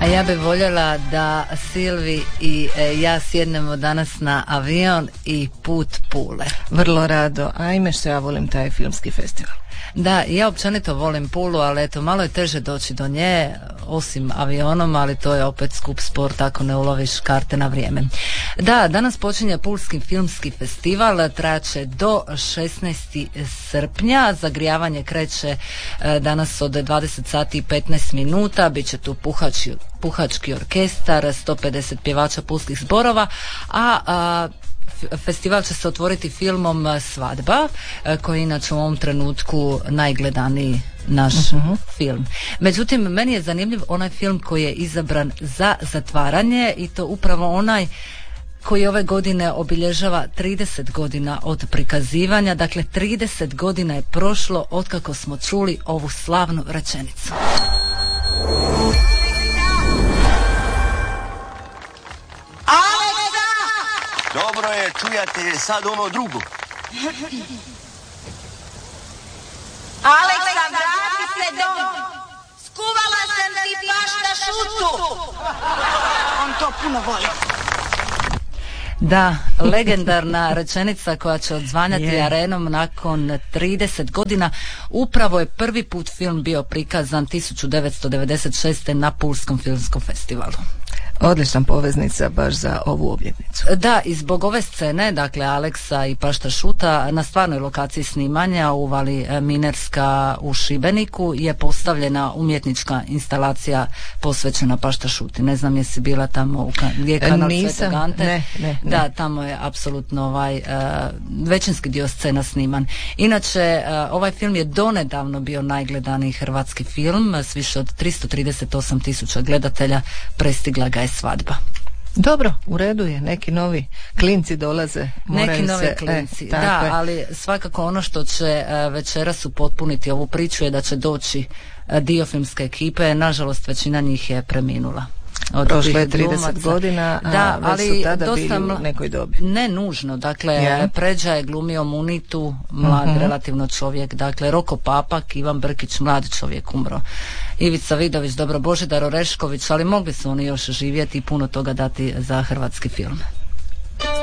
A ja bih voljela da Silvi i ja sjednemo danas na avion i put Pule. Vrlo rado, ajme što ja volim taj filmski festival. Da, ja općenito volim Pulu, ali eto, malo je teže doći do nje, osim avionom, ali to je opet skup sport ako ne uloviš karte na vrijeme. Da, danas počinje Pulski filmski festival, trajaće do 16. srpnja, zagrijavanje kreće danas od 20 sati i 15 minuta, bit će tu puhački orkestar, 150 pjevača pulskih zborova, a festival će se otvoriti filmom Svadba, koji je inače u ovom trenutku najgledaniji naš film. Međutim, meni je zanimljiv onaj film koji je izabran za zatvaranje, i to upravo onaj koji ove godine obilježava 30 godina od prikazivanja. Dakle, 30 godina je prošlo otkako smo čuli ovu slavnu rečenicu. Dobro je, čujate sad ono drugo. Aleksa, vrati se dom. Skuvala sam ti pašta šutu. On to puno voli. Da, legendarna rečenica koja će odzvanjati arenom nakon 30 godina. Upravo je prvi put film bio prikazan 1996. na Pulskom filmskom festivalu. Odlična poveznica baš za ovu obljetnicu. Da, i zbog ove scene, dakle Aleksa i pašta šuta, na stvarnoj lokaciji snimanja u Vali Minerska u Šibeniku je postavljena umjetnička instalacija posvećena pašta šuti. Ne znam jesi bila tamo gdje je kanal Svetog Ante. Ne. Da, tamo je apsolutno većinski dio scena sniman. Inače, ovaj film je donedavno bio najgledaniji hrvatski film s više od 338.000 gledatelja. Prestigla ga je Svadba. Dobro, u redu je, neki novi klinci dolaze. Neki novi klinci, da, ali svakako ono što će večeras upotpuniti ovu priču je da će doći dio filmske ekipe. Nažalost, većina njih je preminula. Prošlo je 30 godina, da, već su tada bili u nekoj dobi. Ne nužno, dakle, Pređa je glumio Munitu, mlad relativno čovjek, dakle, Roko Papak, Ivan Brkić, mlad čovjek, umro. Ivica Vidović, dobro, Božidar Orešković, ali mogli su oni još živjeti i puno toga dati za hrvatski film.